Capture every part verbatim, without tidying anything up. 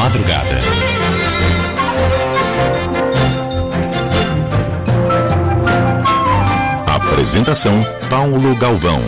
Madrugada. Apresentação Paulo Galvão.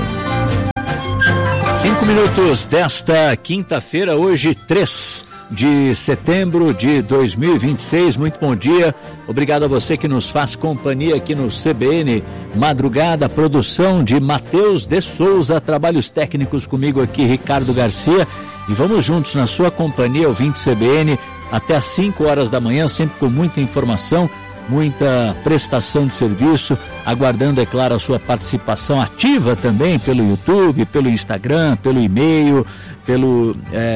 Cinco minutos desta quinta-feira, hoje três de setembro de dois mil e vinte e seis. Muito bom dia, obrigado a você que nos faz companhia aqui no C B N Madrugada, produção de Matheus de Souza, trabalhos técnicos comigo aqui, Ricardo Garcia, e vamos juntos na sua companhia, ouvinte C B N, até às cinco horas da manhã, sempre com muita informação, muita prestação de serviço, aguardando, é claro, a sua participação ativa também pelo YouTube, pelo Instagram, pelo e-mail, pelo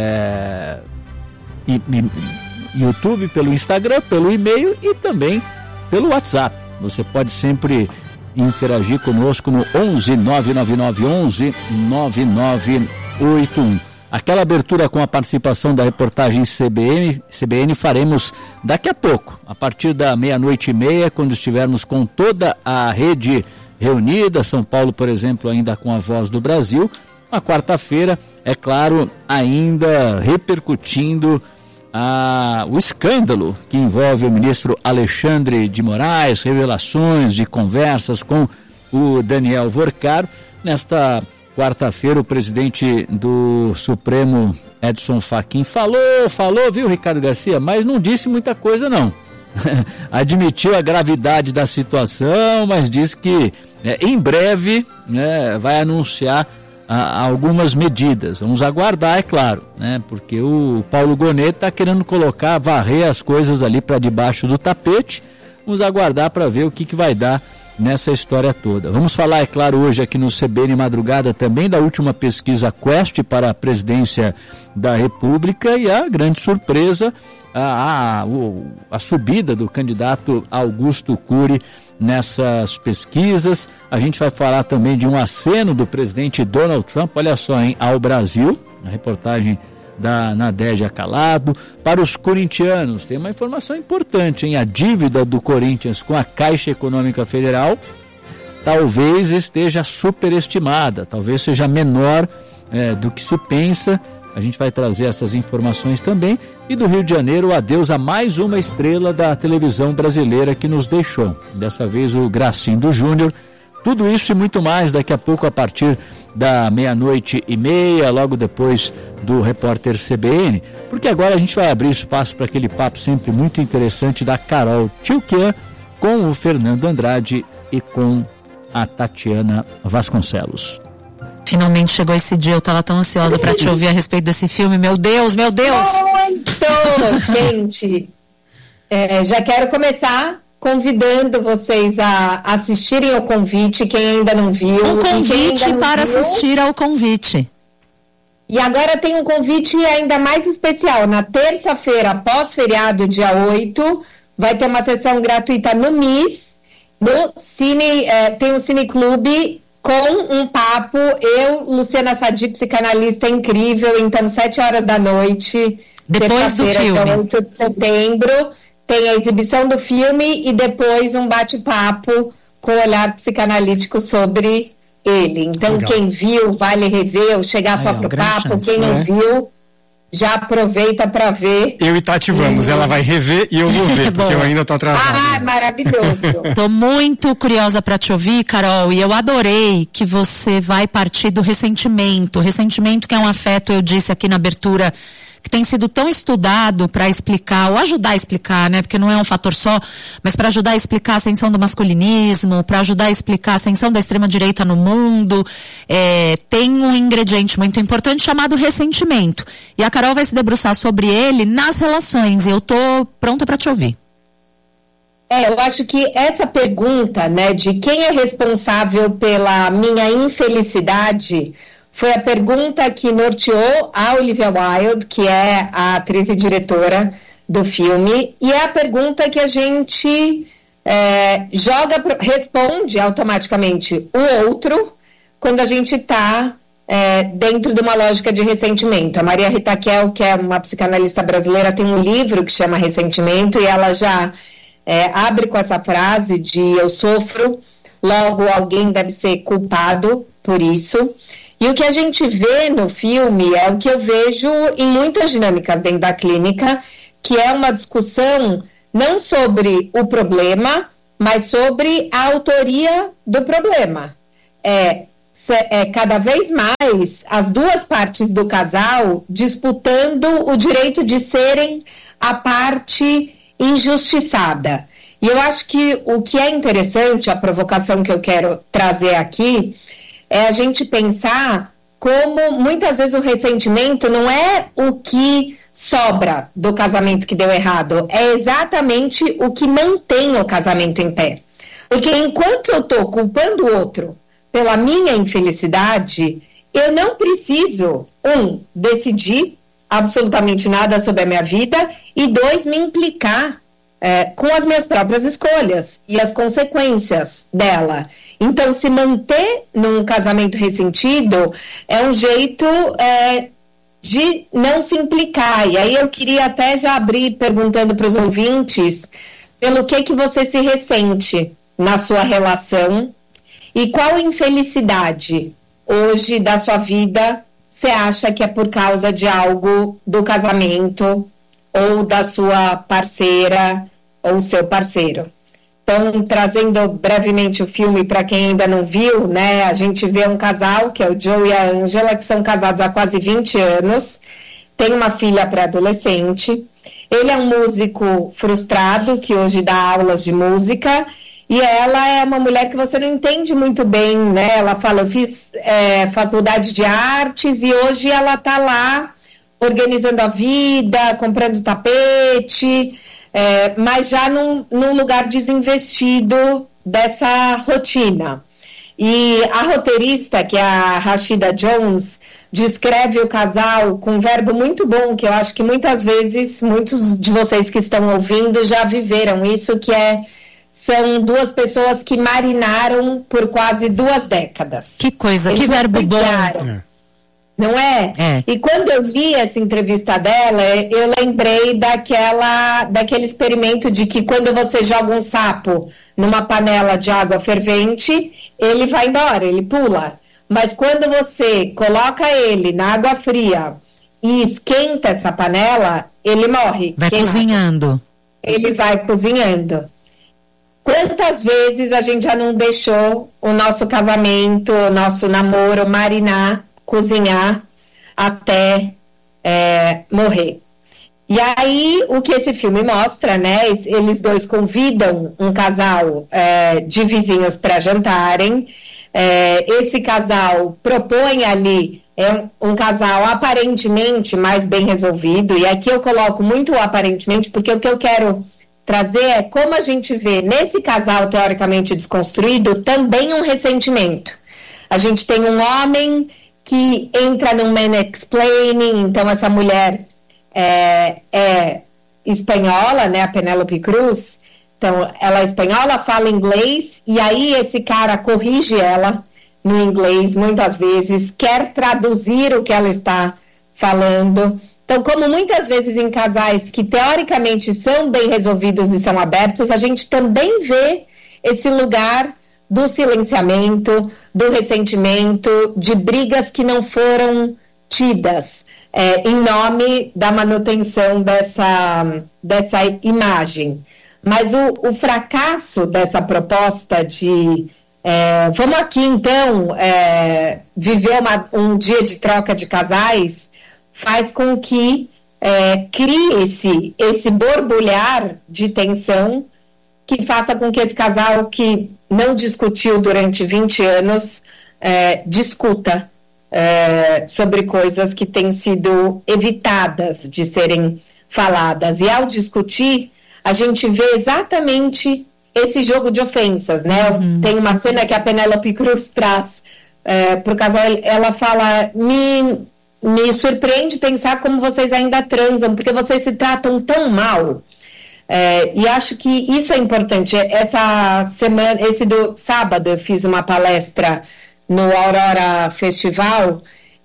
é, e, e, YouTube, pelo Instagram, pelo e-mail e também pelo WhatsApp. Você pode sempre interagir conosco no onze nove nove nove onze nove nove oito um. Aquela abertura com a participação da reportagem C B N, C B N faremos daqui a pouco, a partir da meia-noite e meia, quando estivermos com toda a rede reunida, São Paulo, por exemplo, ainda com a Voz do Brasil, na quarta-feira, é claro, ainda repercutindo a, o escândalo que envolve o ministro Alexandre de Moraes, revelações de conversas com o Daniel Vorcaro. Nesta quarta-feira, o presidente do Supremo, Edson Fachin, falou, falou, viu, Ricardo Garcia, mas não disse muita coisa, não. Admitiu a gravidade da situação, mas disse que é, em breve, né, vai anunciar a, algumas medidas. Vamos aguardar, é claro, né, porque o Paulo Gonet está querendo colocar, varrer as coisas ali para debaixo do tapete. Vamos aguardar para ver o que, que vai dar nessa história toda. Vamos falar, é claro, hoje aqui no C B N Madrugada também da última pesquisa Quest para a presidência da República e a grande surpresa, a, a, a subida do candidato Augusto Cury nessas pesquisas. A gente vai falar também de um aceno do presidente Donald Trump, olha só, hein, ao Brasil, a reportagem da Nadégia Calado. Para os corintianos, tem uma informação importante, hein? A dívida do Corinthians com a Caixa Econômica Federal talvez esteja superestimada, talvez seja menor é, do que se pensa. A gente vai trazer essas informações também. E do Rio de Janeiro, adeus a mais uma estrela da televisão brasileira que nos deixou, dessa vez o Gracindo Júnior. Tudo isso e muito mais daqui a pouco, a partir da meia-noite e meia, logo depois do repórter C B N, porque agora a gente vai abrir espaço para aquele papo sempre muito interessante da Carol Tchilquian com o Fernando Andrade e com a Tatiana Vasconcelos. Finalmente chegou esse dia, eu estava tão ansiosa para te ouvir a respeito desse filme, meu Deus, meu Deus! Muito, gente! É, já quero começar convidando vocês a assistirem ao convite, quem ainda não viu. Um convite não para viu. assistir ao convite. E agora tem um convite ainda mais especial. Na terça-feira, pós-feriado, dia oito, vai ter uma sessão gratuita no M I S, no Cine, é, tem um cineclube com um papo, eu, Luciana Sadi, psicanalista incrível, então sete horas da noite, depois do filme, dia oito de setembro, tem a exibição do filme e depois um bate-papo com olhar psicanalítico sobre ele. Então, legal. Quem viu, vale rever, ou chegar Ai, só pro papo. Chance, quem não é? viu, já aproveita para ver. Eu e Tati vamos, ela vai rever e eu vou ver, porque eu ainda tô atrasado. Ah, maravilhoso. Tô muito curiosa para te ouvir, Carol, e eu adorei que você vai partir do ressentimento. Ressentimento que é um afeto, eu disse aqui na abertura, que tem sido tão estudado para explicar, ou ajudar a explicar, né? Porque não é um fator só, mas para ajudar a explicar a ascensão do masculinismo, para ajudar a explicar a ascensão da extrema-direita no mundo, é, tem um ingrediente muito importante chamado ressentimento. E a Carol vai se debruçar sobre ele nas relações, e eu tô pronta para te ouvir. É, eu acho que essa pergunta, né, de quem é responsável pela minha infelicidade, foi a pergunta que norteou a Olivia Wilde, que é a atriz e diretora do filme, e é a pergunta que a gente é, joga, responde automaticamente o outro quando a gente está é, dentro de uma lógica de ressentimento. A Maria Rita Kell, que é uma psicanalista brasileira, tem um livro que chama Ressentimento, e ela já é, abre com essa frase de eu sofro, logo alguém deve ser culpado por isso. E E o que a gente vê no filme é o que eu vejo em muitas dinâmicas dentro da clínica, que é uma discussão não sobre o problema, mas sobre a autoria do problema. É, é cada vez mais as duas partes do casal disputando o direito de serem a parte injustiçada. E eu acho que o que é interessante, a provocação que eu quero trazer aqui, é a gente pensar como muitas vezes o ressentimento não é o que sobra do casamento que deu errado, é exatamente o que mantém o casamento em pé. Porque enquanto eu estou culpando o outro pela minha infelicidade, eu não preciso, um, decidir absolutamente nada sobre a minha vida, e dois, me implicar é, com as minhas próprias escolhas e as consequências dela. Então, se manter num casamento ressentido é um jeito é, de não se implicar. E aí eu queria até já abrir perguntando para os ouvintes pelo que, que você se ressente na sua relação e qual infelicidade hoje da sua vida você acha que é por causa de algo do casamento ou da sua parceira ou seu parceiro. Então, trazendo brevemente o filme para quem ainda não viu, né? A gente vê um casal, que é o Joe e a Angela, que são casados há quase vinte anos, tem uma filha pré-adolescente. Ele é um músico frustrado, que hoje dá aulas de música, e ela é uma mulher que você não entende muito bem, né? Ela fala, eu fiz é, faculdade de artes e hoje ela está lá organizando a vida, comprando tapete, é, mas já num, num lugar desinvestido dessa rotina. E a roteirista, que é a Rashida Jones, descreve o casal com um verbo muito bom, que eu acho que muitas vezes, muitos de vocês que estão ouvindo já viveram isso, que é, são duas pessoas que marinaram por quase duas décadas. Que coisa, Eles que verbo bom. É. Não é? é? E quando eu li essa entrevista dela, eu lembrei daquela, daquele experimento de que quando você joga um sapo numa panela de água fervente, ele vai embora, ele pula. Mas quando você coloca ele na água fria e esquenta essa panela, ele morre. Vai queimado. cozinhando. Ele vai cozinhando. Quantas vezes a gente já não deixou o nosso casamento, o nosso namoro marinar, cozinhar até é, morrer? E aí, o que esse filme mostra, né? Eles dois convidam um casal é, de vizinhos para jantarem. É, esse casal propõe ali é um, um casal aparentemente mais bem resolvido. E aqui eu coloco muito o aparentemente, porque o que eu quero trazer é como a gente vê nesse casal teoricamente desconstruído também um ressentimento. A gente tem um homem que entra num mansplaining, então essa mulher é, é espanhola, né, a Penélope Cruz, então ela é espanhola, fala inglês, e aí esse cara corrige ela no inglês muitas vezes, quer traduzir o que ela está falando. Então, como muitas vezes em casais que teoricamente são bem resolvidos e são abertos, a gente também vê esse lugar do silenciamento, do ressentimento, de brigas que não foram tidas é, em nome da manutenção dessa, dessa imagem. Mas o, o fracasso dessa proposta de é, vamos aqui então é, viver uma, um dia de troca de casais faz com que é, crie-se esse borbulhar de tensão que faça com que esse casal que não discutiu durante vinte anos é, discuta é, sobre coisas que têm sido evitadas de serem faladas. E ao discutir, a gente vê exatamente esse jogo de ofensas, né? Uhum. Tem uma cena que a Penélope Cruz traz é, para o casal, ela fala, me, me surpreende pensar como vocês ainda transam, porque vocês se tratam tão mal. É, e acho que isso é importante. Essa semana, esse do sábado, eu fiz uma palestra no Aurora Festival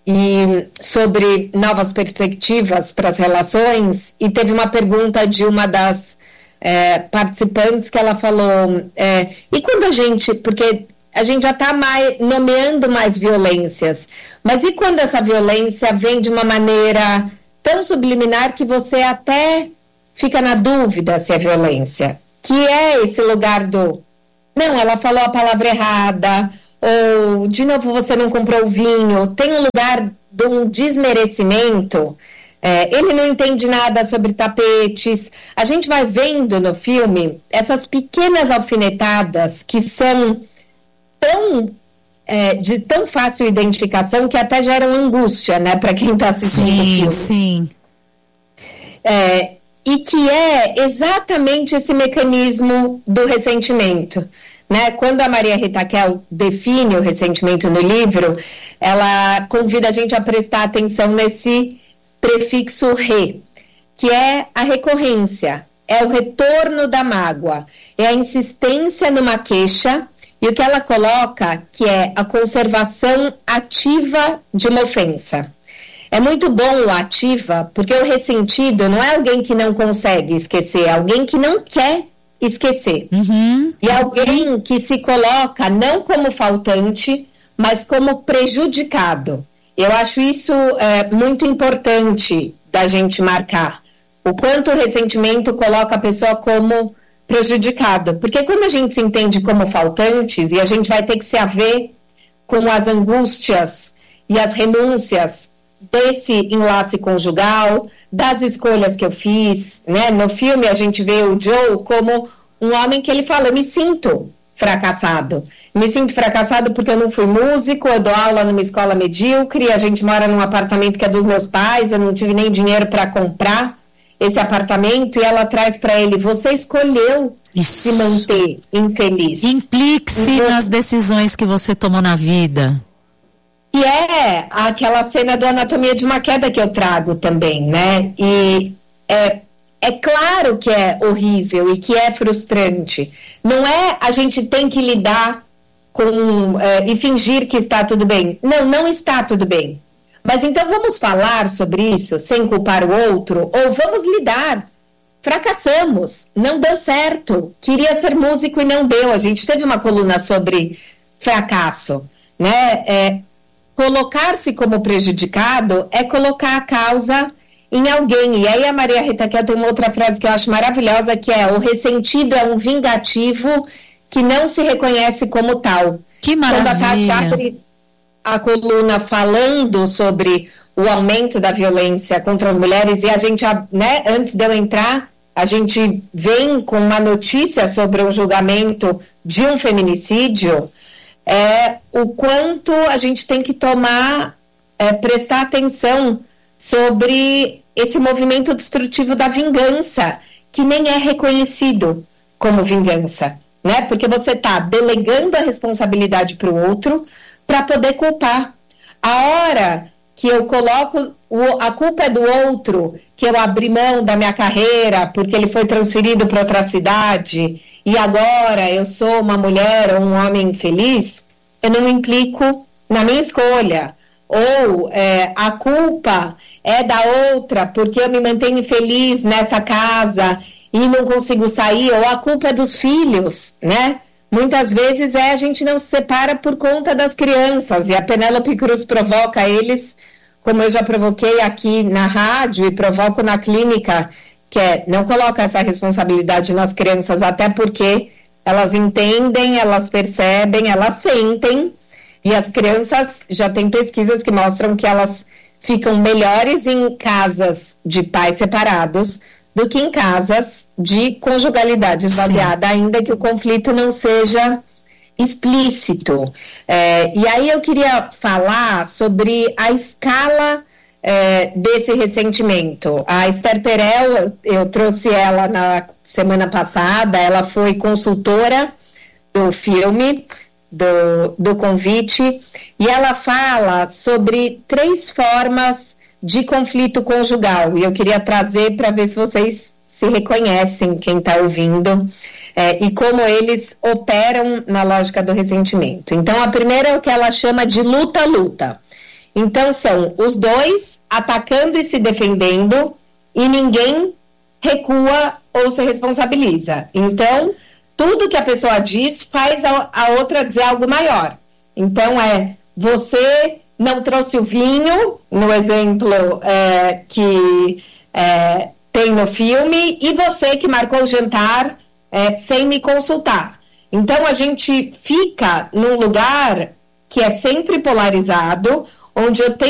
e sobre novas perspectivas para as relações, e teve uma pergunta de uma das é, participantes que ela falou, é, e quando a gente, porque a gente já está mais, nomeando mais violências. Mas e quando essa violência vem de uma maneira tão subliminar que você até fica na dúvida se é violência? Que é esse lugar do, não, ela falou a palavra errada, ou, de novo, você não comprou o vinho. Tem um lugar de um desmerecimento. É, ele não entende nada sobre tapetes. A gente vai vendo no filme essas pequenas alfinetadas que são tão, é, de tão fácil identificação que até geram angústia, né, para quem está assistindo sim, o filme. Sim, é, e que é exatamente esse mecanismo do ressentimento. Né? Quando a Maria Rita Kel define o ressentimento no livro, ela convida a gente a prestar atenção nesse prefixo re, que é a recorrência, é o retorno da mágoa, é a insistência numa queixa, e o que ela coloca que é a conservação ativa de uma ofensa. É muito bom o ativa, porque o ressentido não é alguém que não consegue esquecer, é alguém que não quer esquecer. Uhum. E alguém que se coloca não como faltante, mas como prejudicado. Eu acho isso é, muito importante da gente marcar. O quanto o ressentimento coloca a pessoa como prejudicado. Porque quando a gente se entende como faltantes, e a gente vai ter que se haver com as angústias e as renúncias desse enlace conjugal, das escolhas que eu fiz, né? No filme a gente vê o Joe como um homem que ele fala, eu me sinto fracassado. Me sinto fracassado porque eu não fui músico, eu dou aula numa escola medíocre, a gente mora num apartamento que é dos meus pais, eu não tive nem dinheiro para comprar esse apartamento, e ela traz para ele, você escolheu Isso. se manter infeliz. Implique-se Então, nas decisões que você tomou na vida. E é aquela cena do Anatomia de uma Queda que eu trago também, né? E é, é claro que é horrível e que é frustrante. Não é a gente tem que lidar com é, e fingir que está tudo bem. Não, não está tudo bem. Mas então vamos falar sobre isso sem culpar o outro, ou vamos lidar. Fracassamos, não deu certo. Queria ser músico e não deu. A gente teve uma coluna sobre fracasso, né? É, colocar-se como prejudicado é colocar a causa em alguém. E aí a Maria Rita Kel tem uma outra frase que eu acho maravilhosa, que é, o ressentido é um vingativo que não se reconhece como tal. Que maravilha. Quando a Tati abre a coluna falando sobre o aumento da violência contra as mulheres, e a gente, né, antes de eu entrar, a gente vem com uma notícia sobre o julgamento de um feminicídio, é, o quanto a gente tem que tomar, é, prestar atenção sobre esse movimento destrutivo da vingança, que nem é reconhecido como vingança, né? Porque você está delegando a responsabilidade para o outro para poder culpar. A hora que eu coloco o, a culpa é do outro, que eu abri mão da minha carreira porque ele foi transferido para outra cidade e agora eu sou uma mulher ou um homem infeliz, eu não me implico na minha escolha. Ou é, a culpa é da outra porque eu me mantenho infeliz nessa casa e não consigo sair, ou a culpa é dos filhos, né? Muitas vezes é a gente não se separa por conta das crianças, e a Penélope Cruz provoca eles, como eu já provoquei aqui na rádio e provoco na clínica, que é, não coloca essa responsabilidade nas crianças, até porque elas entendem, elas percebem, elas sentem, e as crianças, já tem pesquisas que mostram que elas ficam melhores em casas de pais separados do que em casas de conjugalidade esvaziada, ainda que o conflito não seja explícito. É, e aí eu queria falar sobre a escala é, desse ressentimento. A Esther Perel, eu, eu trouxe ela na semana passada, ela foi consultora do filme, do, do Convite, e ela fala sobre três formas de conflito conjugal, e eu queria trazer para ver se vocês se reconhecem, quem está ouvindo, é, e como eles operam na lógica do ressentimento. Então, a primeira é o que ela chama de luta-luta. Então, são os dois atacando e se defendendo, e ninguém recua ou se responsabiliza. Então, tudo que a pessoa diz faz a, a outra dizer algo maior. Então é, você não trouxe o vinho, no exemplo é, que é, tem no filme, e você que marcou o jantar é, sem me consultar. Então a gente fica num lugar que é sempre polarizado, onde eu tenho